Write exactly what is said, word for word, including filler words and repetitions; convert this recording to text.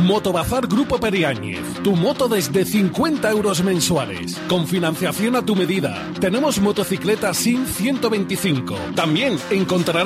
Motobazar Grupo Periáñez. Tu moto desde cincuenta euros mensuales. Con financiación a tu medida. Tenemos motocicletas S I N ciento veinticinco. También encontrarás